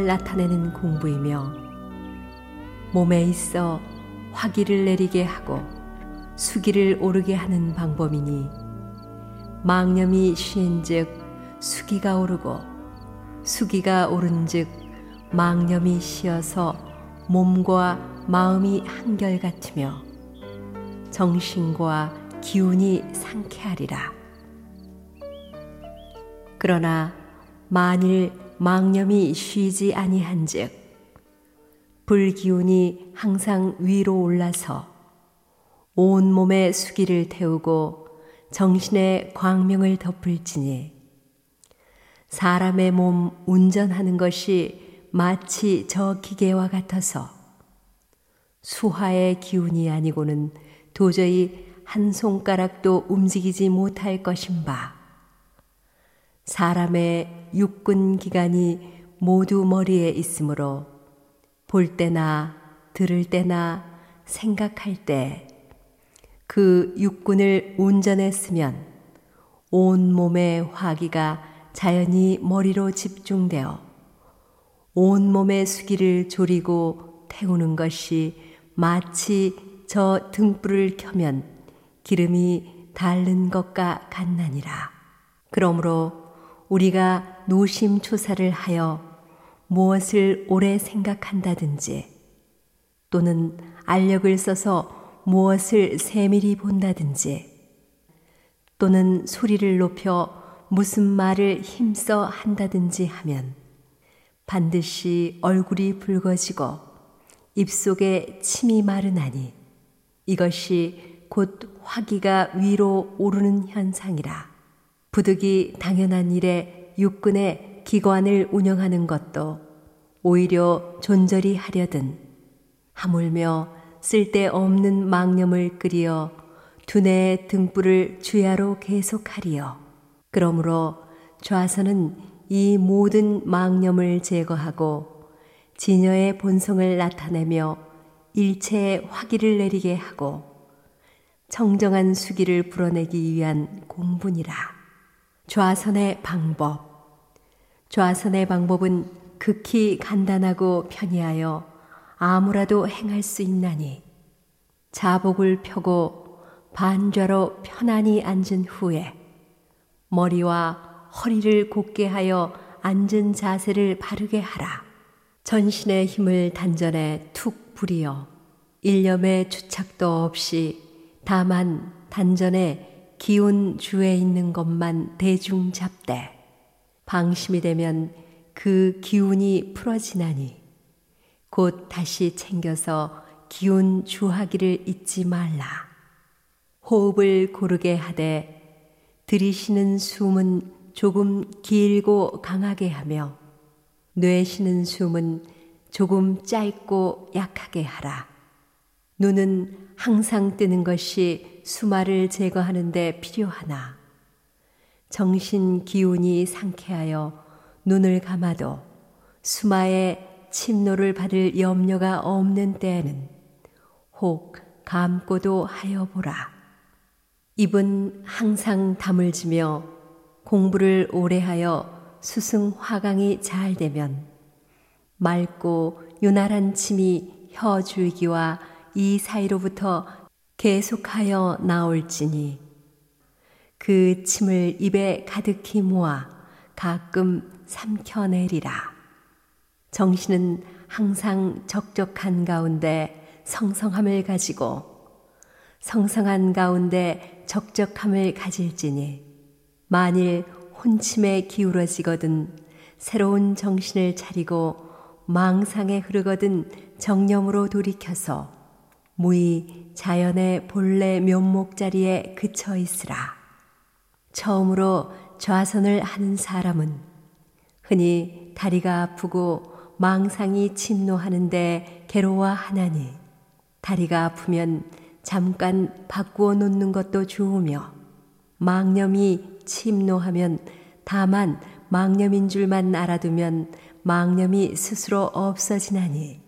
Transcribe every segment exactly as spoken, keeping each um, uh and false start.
본성을 나타내는 공부이며 몸에 있어 화기를 내리게 하고 수기를 오르게 하는 방법이니 망념이 쉰즉 수기가 오르고 수기가 오른즉 망념이 쉬어서 몸과 마음이 한결같으며 정신과 기운이 상쾌하리라. 그러나 만일 망념이 쉬지 아니한즉 불기운이 항상 위로 올라서 온 몸의 수기를 태우고 정신의 광명을 덮을지니 사람의 몸 운전하는 것이 마치 저 기계와 같아서 수하의 기운이 아니고는 도저히 한 손가락도 움직이지 못할 것인 바 사람의 육군 기관이 모두 머리에 있으므로 볼 때나 들을 때나 생각할 때 그 육군을 운전했으면 온 몸의 화기가 자연히 머리로 집중되어 온 몸의 수기를 조리고 태우는 것이 마치 저 등불을 켜면 기름이 닳는 것과 같나니라. 그러므로 우리가 노심초사를 하여 무엇을 오래 생각한다든지 또는 알력을 써서 무엇을 세밀히 본다든지 또는 소리를 높여 무슨 말을 힘써 한다든지 하면 반드시 얼굴이 붉어지고 입속에 침이 마르나니 이것이 곧 화기가 위로 오르는 현상이라. 부득이 당연한 일에 육군의 기관을 운영하는 것도 오히려 존절히 하려든 하물며 쓸데없는 망념을 끓이어 두뇌의 등불을 주야로 계속하리요. 그러므로 좌선은 이 모든 망념을 제거하고 진여의 본성을 나타내며 일체의 화기를 내리게 하고 청정한 수기를 불어내기 위한 공분이라. 좌선의 방법. 좌선의 방법은 극히 간단하고 편이하여 아무라도 행할 수 있나니 자복을 펴고 반좌로 편안히 앉은 후에 머리와 허리를 곧게 하여 앉은 자세를 바르게 하라. 전신의 힘을 단전에 툭 부리어 일념의 주착도 없이 다만 단전에 기운 주에 있는 것만 대중 잡되 방심이 되면 그 기운이 풀어지나니 곧 다시 챙겨서 기운 주하기를 잊지 말라. 호흡을 고르게 하되 들이쉬는 숨은 조금 길고 강하게 하며 뇌쉬는 숨은 조금 짧고 약하게 하라. 눈은 항상 뜨는 것이 수마를 제거하는 데 필요하나 정신 기운이 상쾌하여 눈을 감아도 수마의 침노를 받을 염려가 없는 때에는 혹 감고도 하여 보라. 입은 항상 담을 지며 공부를 오래 하여 수승 화강이 잘 되면 맑고 윤활한 침이 혀 줄기와 이 사이로부터 계속하여 나올지니 그 침을 입에 가득히 모아 가끔 삼켜내리라. 정신은 항상 적적한 가운데 성성함을 가지고 성성한 가운데 적적함을 가질지니 만일 혼침에 기울어지거든 새로운 정신을 차리고 망상에 흐르거든 정념으로 돌이켜서 무의 자연의 본래 묘목 자리에 그쳐 있으라. 처음으로 좌선을 하는 사람은 흔히 다리가 아프고 망상이 침노하는데 괴로워하나니 다리가 아프면 잠깐 바꾸어 놓는 것도 좋으며 망념이 침노하면 다만 망념인 줄만 알아두면 망념이 스스로 없어지나니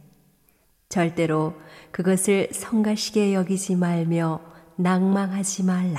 절대로 그것을 성가시게 여기지 말며 낭망하지 말라.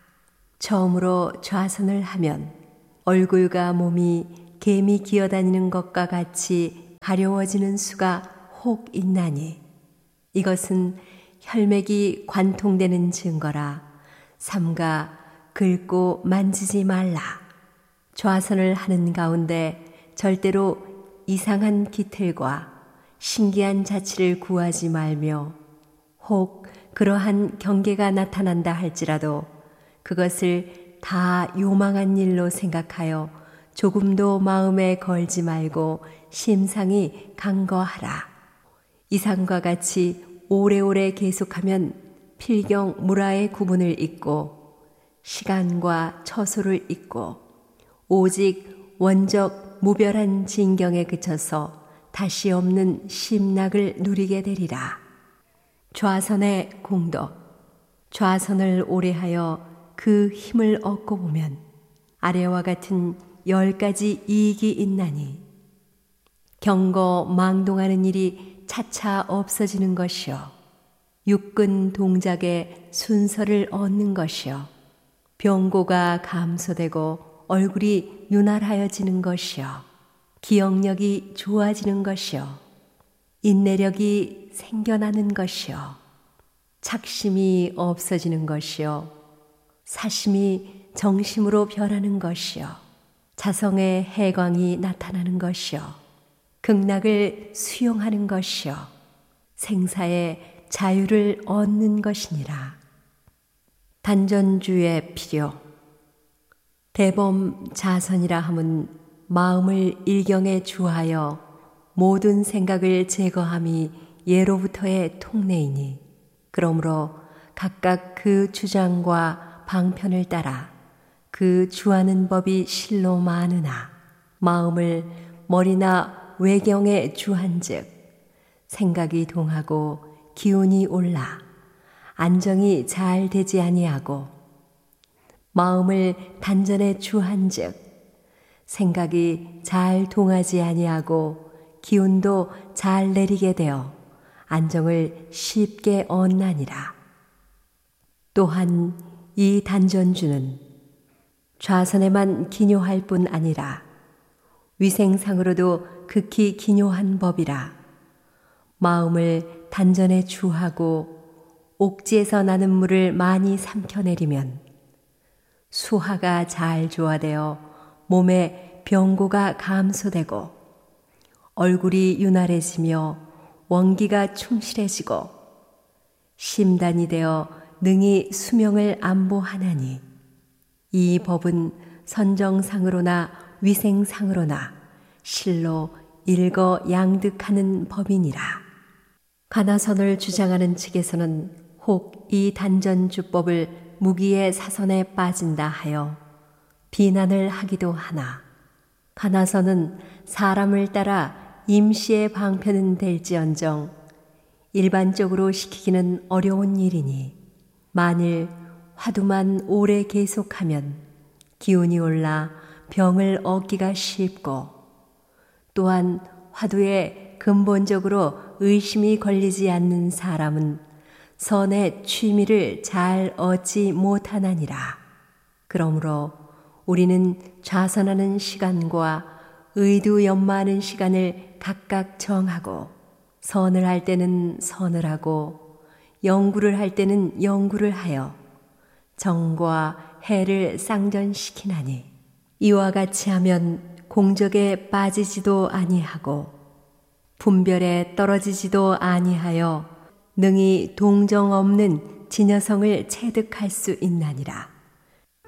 처음으로 좌선을 하면 얼굴과 몸이 개미 기어다니는 것과 같이 가려워지는 수가 혹 있나니 이것은 혈맥이 관통되는 증거라. 삼가 긁고 만지지 말라. 좌선을 하는 가운데 절대로 이상한 기틀과 신기한 자치를 구하지 말며 혹 그러한 경계가 나타난다 할지라도 그것을 다 요망한 일로 생각하여 조금도 마음에 걸지 말고 심상히 간거하라. 이상과 같이 오래오래 계속하면 필경 무라의 구분을 잇고 시간과 처소를 잇고 오직 원적 무별한 진경에 그쳐서 다시 없는 심락을 누리게 되리라. 좌선의 공덕. 좌선을 오래하여 그 힘을 얻고 보면 아래와 같은 열 가지 이익이 있나니 경거 망동하는 일이 차차 없어지는 것이요 육근 동작의 순서를 얻는 것이요 병고가 감소되고 얼굴이 윤활하여지는 것이요 기억력이 좋아지는 것이요 인내력이 생겨나는 것이요 착심이 없어지는 것이요 사심이 정심으로 변하는 것이요 자성의 해광이 나타나는 것이요 극락을 수용하는 것이요 생사의 자유를 얻는 것이니라. 단전주의 필요. 대범 자선이라 함은 마음을 일경에 주하여 모든 생각을 제거함이 예로부터의 통례이니 그러므로 각각 그 주장과 방편을 따라 그 주하는 법이 실로 많으나 마음을 머리나 외경에 주한즉 생각이 동하고 기운이 올라 안정이 잘 되지 아니하고 마음을 단전에 주한즉 생각이 잘 동하지 아니하고 기운도 잘 내리게 되어 안정을 쉽게 얻나니라. 또한 이 단전주는 좌선에만 기뇨할 뿐 아니라 위생상으로도 극히 기뇨한 법이라. 마음을 단전에 주하고 옥지에서 나는 물을 많이 삼켜내리면 수하가 잘 조화되어 몸에 병고가 감소되고 얼굴이 윤활해지며 원기가 충실해지고 심단이 되어 능히 수명을 안보하나니 이 법은 선정상으로나 위생상으로나 실로 일거양득하는 법이니라. 가나선을 주장하는 측에서는 혹 이 단전주법을 무기의 사선에 빠진다 하여 비난을 하기도 하나 가나선은 사람을 따라 임시의 방편은 될지언정 일반적으로 시키기는 어려운 일이니 만일 화두만 오래 계속하면 기운이 올라 병을 얻기가 쉽고 또한 화두에 근본적으로 의심이 걸리지 않는 사람은 선의 취미를 잘 얻지 못하나니라. 그러므로 우리는 좌선하는 시간과 의두 연마하는 시간을 각각 정하고 선을 할 때는 선을 하고 영구를 할 때는 영구를 하여 정과 해를 쌍전시키나니 이와 같이 하면 공적에 빠지지도 아니하고 분별에 떨어지지도 아니하여 능히 동정 없는 진여성을 체득할 수 있나니라.